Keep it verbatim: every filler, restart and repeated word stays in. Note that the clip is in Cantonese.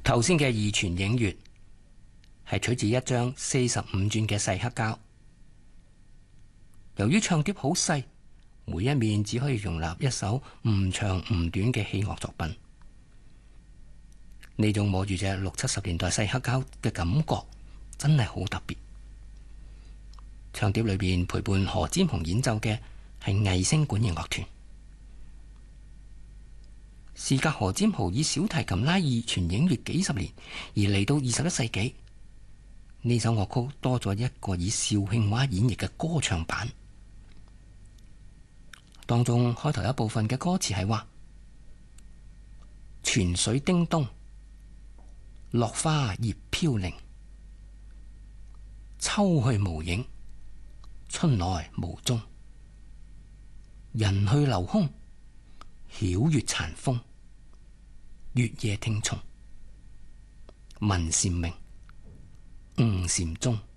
頭先嘅二泉映月係取自一張四十五轉嘅細黑膠，由於唱碟好細，每一面只可以容納一首唔長唔短嘅器樂作品。呢種摸住隻六七十年代細黑膠嘅感覺真係好特別。唱碟裏邊陪伴何占雄演奏嘅係藝聲管弦樂團。事隔何占雄以小提琴拉二泉映月幾十年，而嚟到二十一世紀，呢首樂曲多咗一個以肇慶話演繹嘅歌唱版。當中開頭一部分嘅歌詞係話：泉水叮咚，落花葉飄零，秋去無影，春來無蹤，人去樓空，曉月殘風，月夜聽蟲，聞禪鳴，悟禪宗。